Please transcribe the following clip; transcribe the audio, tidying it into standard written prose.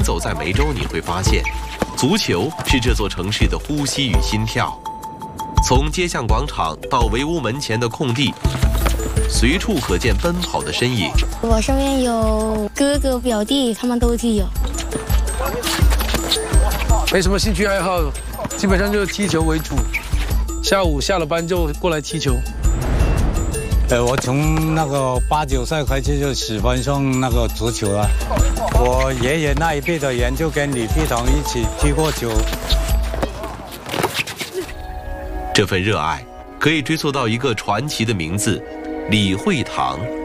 走在梅州，你会发现，足球是这座城市的呼吸与心跳。从街巷广场到围屋门前的空地，随处可见奔跑的身影。 我身边有哥哥表弟，他们都踢有。 没什么兴趣爱好，基本上就是踢球为主。下午下了班就过来踢球。 我从那个8、9岁开始就喜欢上那个足球了。我爷爷那一辈的人就跟李碧堂一起踢过球。 这份热爱可以追溯到一个传奇的名字——李惠堂。